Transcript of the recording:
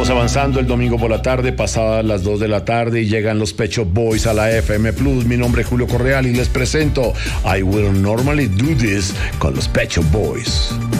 Vamos avanzando el domingo por la tarde, pasadas las 2 de la tarde, y llegan los Pet Shop Boys a la FM Plus. Mi nombre es Julio Correal y les presento I Will Normally Do This con los Pet Shop Boys.